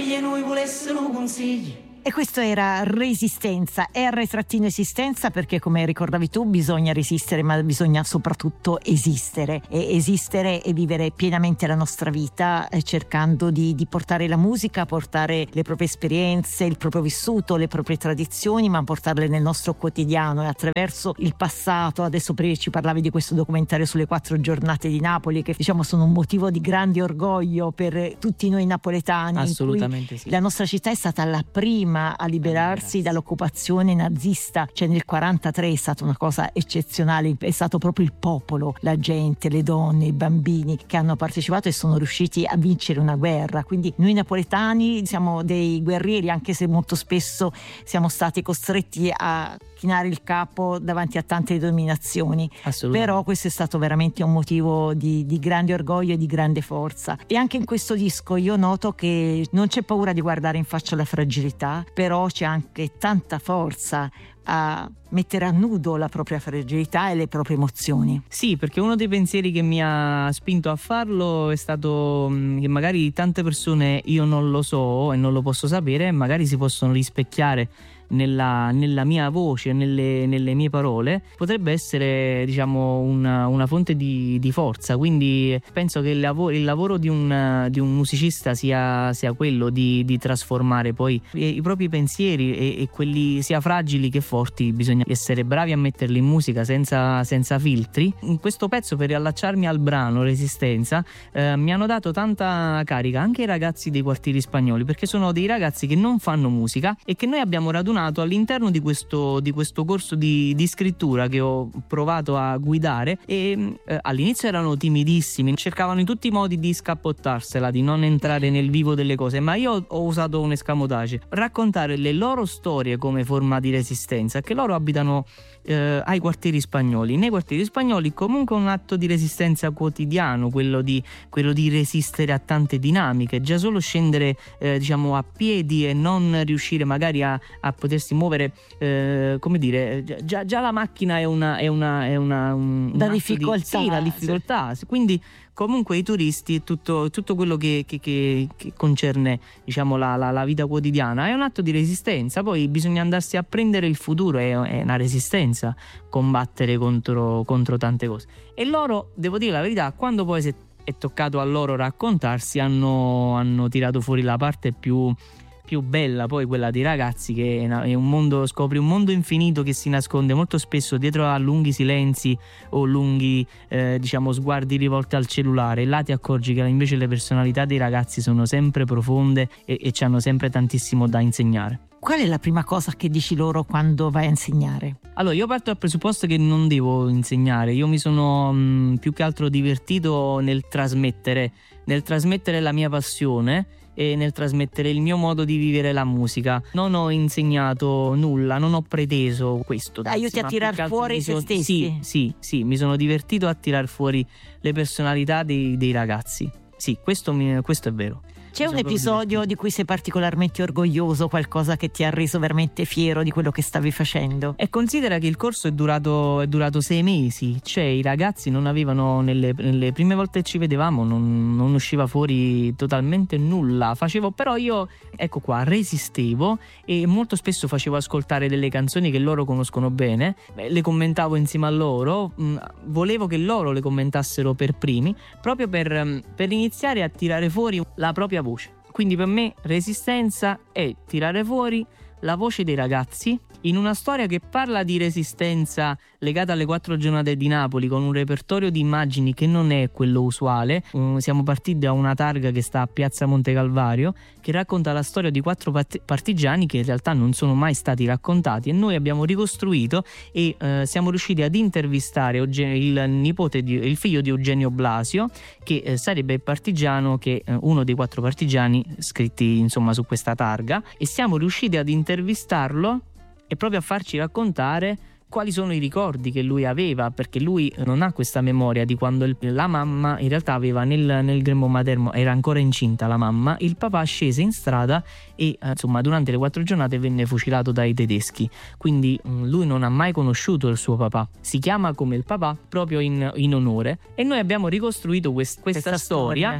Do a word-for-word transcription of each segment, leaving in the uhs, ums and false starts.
figli noi volessero consigli. E questo era Resistenza, R-esistenza, perché come ricordavi tu bisogna resistere, ma bisogna soprattutto esistere e esistere e vivere pienamente la nostra vita, eh, cercando di, di portare la musica, portare le proprie esperienze, il proprio vissuto, le proprie tradizioni, ma portarle nel nostro quotidiano e attraverso il passato. Adesso prima ci parlavi di questo documentario sulle quattro giornate di Napoli, che diciamo sono un motivo di grande orgoglio per tutti noi napoletani. Assolutamente in cui sì. La nostra città è stata la prima a liberarsi dall'occupazione nazista, cioè nel quarantatré è stata una cosa eccezionale, è stato proprio il popolo, la gente, le donne, i bambini che hanno partecipato e sono riusciti a vincere una guerra. Quindi noi napoletani siamo dei guerrieri, anche se molto spesso siamo stati costretti a chinare il capo davanti a tante dominazioni, però questo è stato veramente un motivo di, di grande orgoglio e di grande forza. E anche in questo disco io noto che non c'è paura di guardare in faccia la fragilità, però c'è anche tanta forza a mettere a nudo la propria fragilità e le proprie emozioni. Sì, perché uno dei pensieri che mi ha spinto a farlo è stato che magari tante persone, io non lo so e non lo posso sapere, magari si possono rispecchiare nella, nella mia voce, nelle, nelle mie parole. Potrebbe essere, diciamo, una, una fonte di, di forza. Quindi penso che il lavoro, il lavoro di un, di un musicista sia, sia quello di, di trasformare poi i, i propri pensieri e, e quelli sia fragili che forti. Bisogna essere bravi a metterli in musica senza, senza filtri. In questo pezzo, per riallacciarmi al brano Resistenza, eh, mi hanno dato tanta carica anche i ragazzi dei quartieri spagnoli, perché sono dei ragazzi che non fanno musica e che noi abbiamo radunato all'interno di questo, di questo corso di, di scrittura che ho provato a guidare. E eh, all'inizio erano timidissimi, cercavano in tutti i modi di scappottarsela, di non entrare nel vivo delle cose, ma io ho usato un escamotage: raccontare le loro storie come forma di resistenza, che loro abitano eh, ai quartieri spagnoli. Nei quartieri spagnoli comunque è un atto di resistenza quotidiano, quello di, quello di resistere a tante dinamiche. Già solo scendere eh, diciamo a piedi e non riuscire magari a, a potersi muovere, eh, come dire, già, già la macchina è una è una è una un, la un difficoltà, di, sì, la difficoltà. Sì. Quindi comunque i turisti e tutto, tutto quello che, che, che, che concerne, diciamo, la, la, la vita quotidiana è un atto di resistenza. Poi bisogna andarsi a prendere il futuro, è, è una resistenza combattere contro, contro tante cose. E loro, devo dire la verità, quando poi si è, è toccato a loro raccontarsi, hanno, hanno tirato fuori la parte più più bella, poi quella dei ragazzi, che è un mondo, scopri un mondo infinito che si nasconde molto spesso dietro a lunghi silenzi o lunghi eh, diciamo sguardi rivolti al cellulare, e là ti accorgi che invece le personalità dei ragazzi sono sempre profonde e, e ci hanno sempre tantissimo da insegnare. Qual è la prima cosa che dici loro quando vai a insegnare? Allora, io parto dal presupposto che non devo insegnare, io mi sono mh, più che altro divertito nel trasmettere, nel trasmettere la mia passione e nel trasmettere il mio modo di vivere la musica. Non ho insegnato nulla, non ho preteso questo. Aiuti a tirar fuori se stessi. Sì, sì, sì, mi sono divertito a tirar fuori le personalità dei, dei ragazzi. Sì, questo, mi, questo è vero. C'è un episodio di cui sei particolarmente orgoglioso, qualcosa che ti ha reso veramente fiero di quello che stavi facendo? E considera che il corso è durato, è durato sei mesi, cioè i ragazzi non avevano, nelle, nelle prime volte che ci vedevamo non, non usciva fuori totalmente nulla. Facevo, però io, ecco qua, resistevo e molto spesso facevo ascoltare delle canzoni che loro conoscono bene, le commentavo insieme a loro, volevo che loro le commentassero per primi, proprio per, per iniziare a tirare fuori la propria voce. Quindi per me resistenza è tirare fuori la voce dei ragazzi in una storia che parla di resistenza legata alle quattro giornate di Napoli, con un repertorio di immagini che non è quello usuale. Um, siamo partiti da una targa che sta a Piazza Monte Calvario, che racconta la storia di quattro part- partigiani che in realtà non sono mai stati raccontati, e noi abbiamo ricostruito e uh, siamo riusciti ad intervistare Eugen- il nipote di, il figlio di Eugenio Blasio, che uh, sarebbe il partigiano che uh, uno dei quattro partigiani scritti insomma su questa targa, e siamo riusciti ad intervistarlo e proprio a farci raccontare quali sono i ricordi che lui aveva, perché lui non ha questa memoria di quando il, la mamma in realtà aveva nel, nel grembo materno, era ancora incinta la mamma, il papà scese in strada e eh, insomma durante le quattro giornate venne fucilato dai tedeschi, quindi mh, lui non ha mai conosciuto il suo papà, si chiama come il papà proprio in, in onore, e noi abbiamo ricostruito quest, questa, questa storia, storia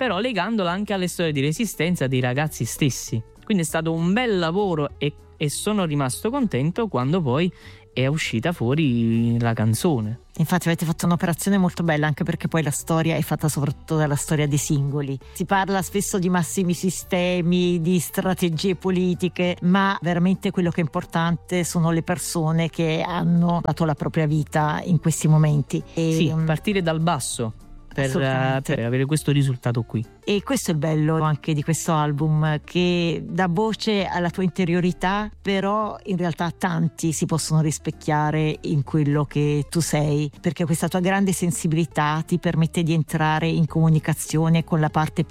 però legandola anche alle storie di resistenza dei ragazzi stessi. Quindi è stato un bel lavoro e, e sono rimasto contento quando poi è uscita fuori la canzone. Infatti avete fatto un'operazione molto bella, anche perché poi la storia è fatta soprattutto dalla storia dei singoli. Si parla spesso di massimi sistemi, di strategie politiche, ma veramente quello che è importante sono le persone che hanno dato la propria vita in questi momenti. E, sì, partire dal basso per, per avere questo risultato qui. E questo è il bello anche di questo album, che dà voce alla tua interiorità, però in realtà tanti si possono rispecchiare in quello che tu sei, perché questa tua grande sensibilità ti permette di entrare in comunicazione con la parte